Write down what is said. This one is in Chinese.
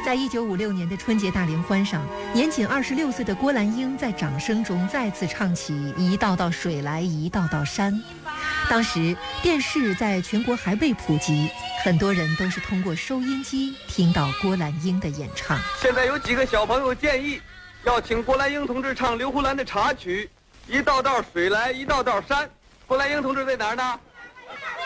在1956年的春节大联欢上，年仅26岁的郭兰英在掌声中再次唱起《一道道水来一道道山》。当时电视在全国还未普及，很多人都是通过收音机听到郭兰英的演唱。 现在有几个小朋友建议，要请郭兰英同志唱刘胡兰的插曲《一道道水来一道道山》。郭兰英同志在哪儿呢？